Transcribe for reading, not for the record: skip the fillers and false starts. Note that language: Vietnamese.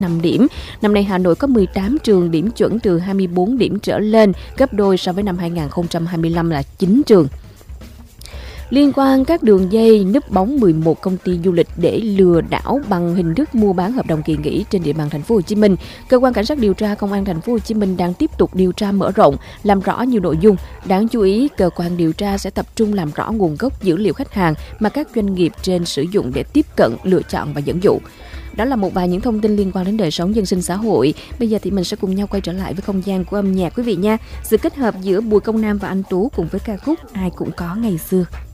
5 điểm. Năm nay Hà Nội có 18 trường điểm chuẩn từ 24 điểm trở lên, gấp đôi so với năm 2025 là 9 trường. Liên quan các đường dây núp bóng 11 công ty du lịch để lừa đảo bằng hình thức mua bán hợp đồng kỳ nghỉ trên địa bàn thành phố Hồ Chí Minh, cơ quan cảnh sát điều tra công an thành phố Hồ Chí Minh đang tiếp tục điều tra mở rộng, làm rõ nhiều nội dung. Đáng chú ý, cơ quan điều tra sẽ tập trung làm rõ nguồn gốc dữ liệu khách hàng mà các doanh nghiệp trên sử dụng để tiếp cận, lựa chọn và dẫn dụ. Đó là một vài những thông tin liên quan đến đời sống dân sinh xã hội. Bây giờ thì mình sẽ cùng nhau quay trở lại với không gian của âm nhạc quý vị nha. Sự kết hợp giữa Bùi Công Nam và Anh Tú cùng với ca khúc Ai Cũng Có Ngày Xưa.